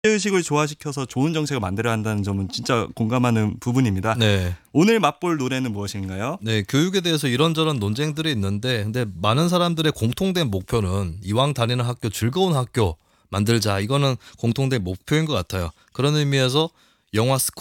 의식을 조화시켜서 좋은 정책을 만들어야 한다는 점은 진짜 공감하는 부분입니다. 네. 오늘 맛볼 노래는 무엇인가요? 네, 교육에 대해서 이런저런 논쟁들이 있는데 근데 많은 사람들의 공통된 목표는 이왕 다니는 학교 즐거운 학교 만들자. 이거는 공통된 목표인 것 같아요. 그런 의미에서 영화 스쿨